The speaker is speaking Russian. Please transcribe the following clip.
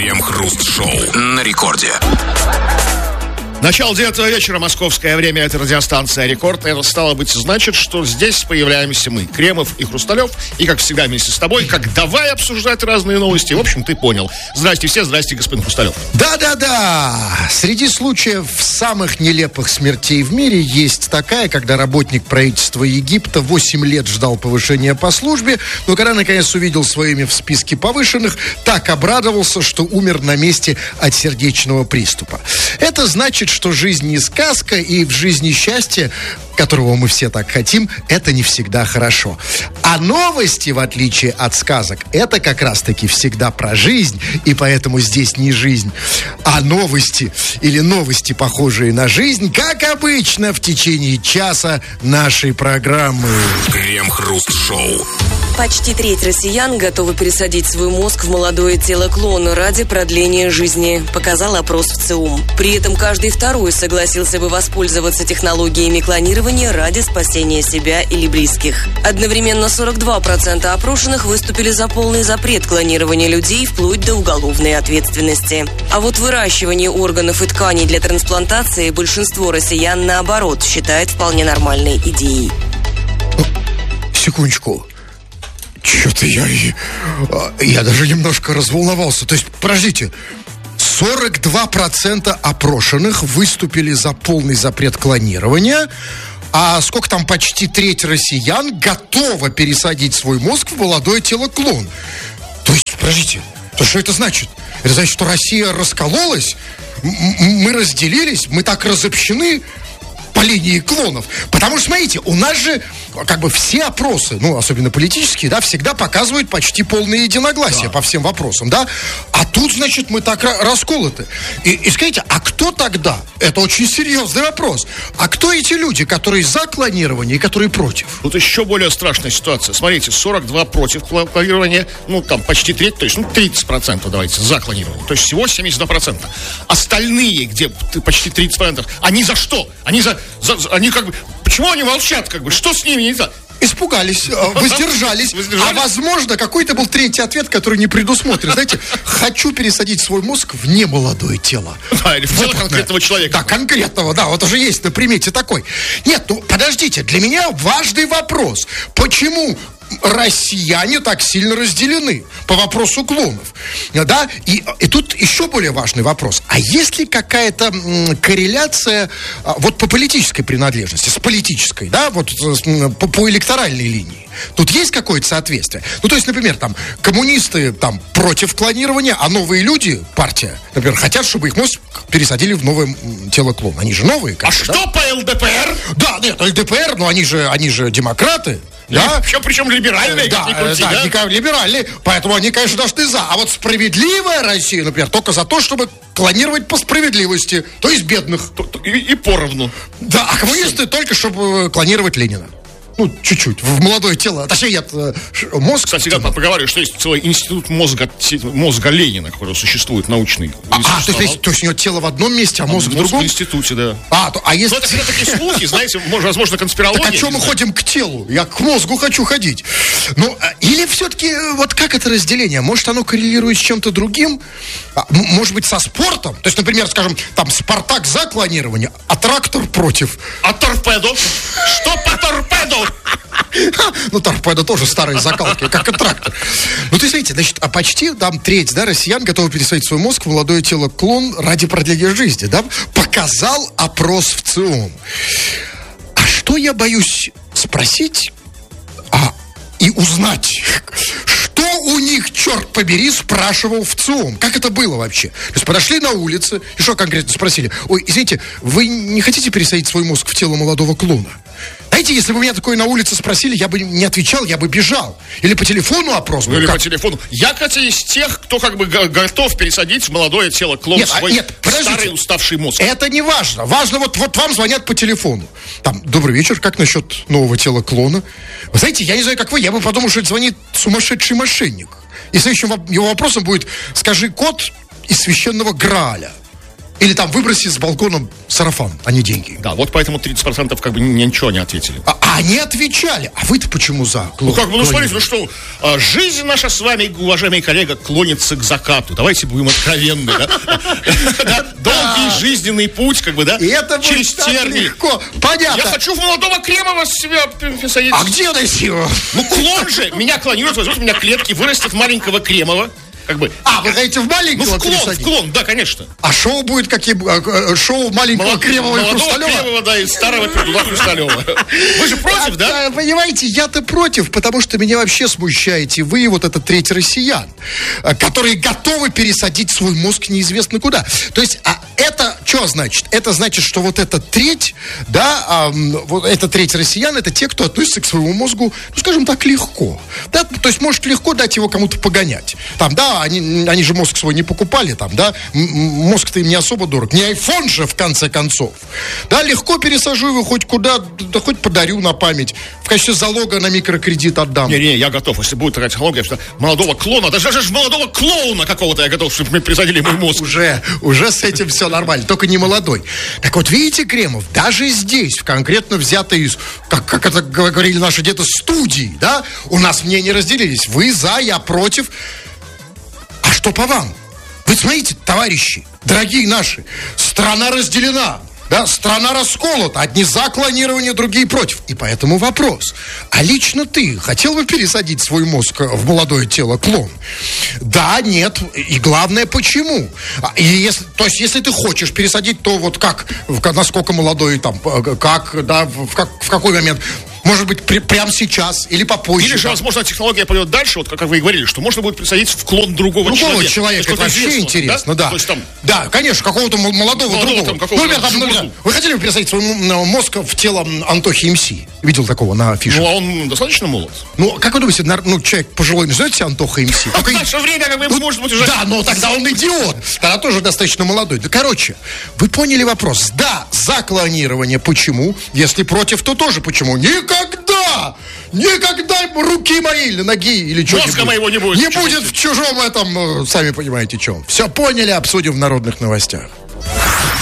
Крем-хруст-шоу на рекорде. Начало 9 вечера, московское время, это радиостанция «Рекорд». Это, стало быть, значит, что здесь появляемся мы, Кремов и Хрусталев. И, как всегда, вместе с тобой, как давай обсуждать разные новости. В общем, ты понял. Здрасте все, здрасте, господин Хрусталев. Да-да-да! Среди случаев самых нелепых смертей в мире есть такая, когда работник правительства Египта 8 лет ждал повышения по службе, но когда, наконец, увидел свое имя в списке повышенных, так обрадовался, что умер на месте от сердечного приступа. Это значит, что жизнь не сказка, и в жизни счастье, которого мы все так хотим, это не всегда хорошо. А новости, в отличие от сказок, это как раз-таки всегда про жизнь, и поэтому здесь не жизнь, а новости, или новости, похожие на жизнь, как обычно, в течение часа нашей программы. Крем-хруст-шоу. Почти треть россиян готовы пересадить свой мозг в молодое тело клона ради продления жизни, показал опрос в ЦИОМ. При этом каждый второй согласился бы воспользоваться технологиями клонирования ради спасения себя или близких. Одновременно 42% опрошенных выступили за полный запрет клонирования людей вплоть до уголовной ответственности. А вот выращивание органов и тканей для трансплантации большинство россиян, наоборот, считает вполне нормальной идеей. Секундочку. Что-то я даже немножко разволновался. То есть, подождите, 42% опрошенных выступили за полный запрет клонирования, а сколько там, почти треть россиян готова пересадить свой мозг в молодое тело клон. То есть, подождите, то что это значит? Это значит, что Россия раскололась? Мы разделились? Мы так разобщены по линии клонов? Потому что, смотрите, у нас же как бы все опросы, ну, особенно политические, да, всегда показывают почти полное единогласие по всем вопросам, да? А тут, значит, мы так расколоты. И скажите, а кто тогда? Это очень серьезный вопрос. А кто эти люди, которые за клонирование и которые против? Тут еще более страшная ситуация. Смотрите, 42 против клонирования, ну, там, почти треть, то есть, 30% давайте, за клонирование. То есть, всего 72%. Остальные, где почти 30%, они за что? Они они как бы... Почему они молчат, как бы? Что с ними не так? Испугались, воздержались. А возможно, какой-то был третий ответ, который не предусмотрен. Знаете, хочу пересадить свой мозг в немолодое тело. Да, или в тело конкретного человека. Да, конкретного, да, вот уже есть на примете такой. Нет, ну, подождите, для меня важный вопрос. Почему россияне так сильно разделены по вопросу клонов? Да, и тут еще более важный вопрос. А есть ли какая-то корреляция вот по политической принадлежности, с политической, да, вот по электоральной линии? Тут есть какое-то соответствие? Ну, то есть, например, там, коммунисты там против клонирования, а новые люди, партия, например, хотят, чтобы их мозг пересадили в новое тело клона. Они же новые, конечно. А что по ЛДПР? Да, нет, ЛДПР, но они же демократы. Да? Причем либеральные, да, либеральные, поэтому они, конечно, должны за. А вот справедливая Россия, например, только за то, чтобы клонировать по справедливости, то есть бедных. И поровну. Да, а коммунисты только, чтобы клонировать Ленина. Ну, чуть-чуть, в молодое тело. Точнее, мозг. Кстати, я поговорю, что есть целый институт мозга Ленина, который существует, научный. То есть у него тело в одном месте, а мозг в другом? В институте, да. А есть... Ну, это всегда такие слухи, знаете, возможно, конспирология. Так а что мы ходим к телу? Я к мозгу хочу ходить. Ну, или все-таки, вот как это разделение? Может, оно коррелирует с чем-то другим? Может быть, со спортом? То есть, например, скажем, там, Спартак за клонирование, а трактор против. А торпедо? Что по торпедо? Ну, торпедо тоже старые закалки, как и трактор. Ну, ты смотрите, значит, а почти там треть, да, россиян готовы пересадить свой мозг в молодое тело клон ради продления жизни, да? Показал опрос в ЦИОМ. А что я боюсь спросить и узнать? Что у них, черт побери, спрашивал в ЦИОМ? Как это было вообще? То есть подошли на улице и что конкретно спросили? Ой, извините, вы не хотите пересадить свой мозг в тело молодого клона? Знаете, если бы меня такое на улице спросили, я бы не отвечал, я бы бежал. Или по телефону опрос. Ну, или по телефону. Я, кстати, из тех, кто как бы готов пересадить в молодое тело клон свой старый уставший мозг. Это не важно. Важно, вот вам звонят по телефону. Там, добрый вечер, как насчет нового тела клона? Вы знаете, я не знаю, как вы, я бы подумал, что это звонит сумасшедший мошенник. И следующим его вопросом будет: скажи код из священного Грааля. Или там выбросить с балкона сарафан, а не деньги. Да, вот поэтому 30% как бы ничего не ответили. А они отвечали. А вы-то почему за? Смотрите, что жизнь наша с вами, уважаемый коллега, клонится к закату. Давайте будем откровенны, да? Долгий жизненный путь, как бы, да? И это через тернии. легко. Понятно. Я хочу в молодого Кремова себя посадить. А где найти его? Ну, клон же. Меня клонируют, возьмут меня клетки, вырастет маленького Кремова. Как бы. Вы хотите в маленького пересадить? В клон, да, конечно. А шоу будет какие? Шоу маленького Кремова и Хрусталева? Кремова, да, и старого Пердула Хрусталева. Вы же против, да? Понимаете, я-то против, потому что меня вообще смущаете вы и вот этот треть россиян, которые готовы пересадить свой мозг неизвестно куда. То есть, это что значит? Это значит, что вот эта треть, да, вот эта треть россиян, это те, кто относится к своему мозгу, ну, скажем так, легко. Да? То есть, может легко дать его кому-то погонять. Там, да, они же мозг свой не покупали, там, да, мозг-то им не особо дорог, не айфон же, в конце концов. Да, легко пересажу его хоть куда, да хоть подарю на память, в качестве залога на микрокредит отдам. Не, я готов, если будет такая технология, что молодого клона, даже молодого клоуна какого-то я готов, чтобы мне пересадили мой мозг. Уже с этим все нормально, только не молодой. Так вот, видите, Кремов, даже здесь, конкретно взятые, как это говорили наши деды, студии, да, у нас мнения разделились. Вы за, я против. Что по вам? Вы смотрите, товарищи, дорогие наши, страна разделена, да, страна расколота, одни за клонирование, другие против. И поэтому вопрос, а лично ты хотел бы пересадить свой мозг в молодое тело клон? Да, нет, и главное, почему? То есть, если ты хочешь пересадить, то вот как, насколько молодой, там, как, да, в какой момент? Может быть, прямо сейчас или попозже. Или же, возможно, технология пойдет дальше, вот как вы и говорили, что можно будет присадить в клон другого человека. Это вообще интересно, да. То есть, там, да, конечно, какого-то молодого другого. Например, вы хотели бы пересадить свой мозг в тело Антохи МС? Видел такого на афише? Ну, а он достаточно молод. Ну, как вы думаете, человек пожилой назовете себя Антоха МС? В наше время, как бы, может быть, уже... Да, но тогда он идиот. Тогда тоже достаточно молодой. Да, короче, вы поняли вопрос. Да, за клонирование. Почему? Если против, то тоже почему? Никогда руки мои или ноги или что-нибудь. Мозга моего не будет. Не будет в чужом этом, сами понимаете, чем. Все поняли, обсудим в народных новостях.